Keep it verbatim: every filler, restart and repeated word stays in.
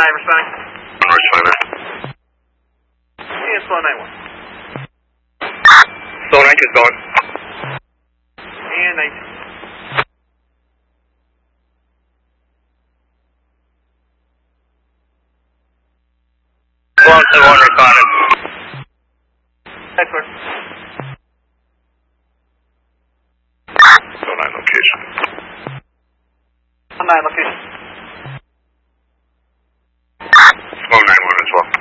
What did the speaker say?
nine, responding. Roger, five nine. And slow nine one. Slow nine two's going. And nineteen. Slow seven one responding. That's clear. Slow nine location. nine location. Slow nine one as well.